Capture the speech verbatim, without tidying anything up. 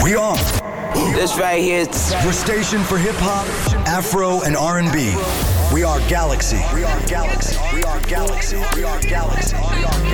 We are. This right here is Your station for hip hop, Afro, and R and B. We are Galaxy. We are Galaxy. We are Galaxy. We are Galaxy. We are Galaxy.